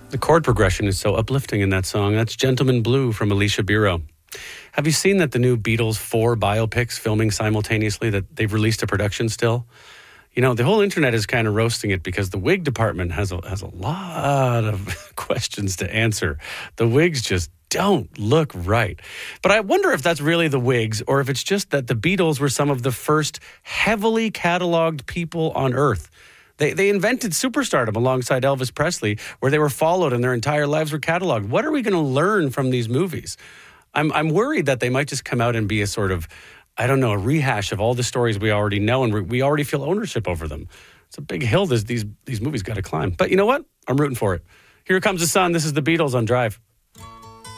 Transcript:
The chord progression is so uplifting in that song. That's Gentleman Blue from Alicia Biro. Have you seen that the new Beatles 4 biopics filming simultaneously, that they've released a production still? You know, the whole internet is kind of roasting it because the wig department has a lot of questions to answer. The wigs just don't look right. But I wonder if that's really the wigs or if it's just that the Beatles were some of the first heavily cataloged people on Earth. They invented superstardom alongside Elvis Presley, where they were followed and their entire lives were cataloged. What are we going to learn from these movies? I'm worried that they might just come out and be a sort of, I don't know, a rehash of all the stories we already know, and we already feel ownership over them. It's a big hill these movies got to climb. But you know what? I'm rooting for it. Here Comes the Sun. This is the Beatles on Drive.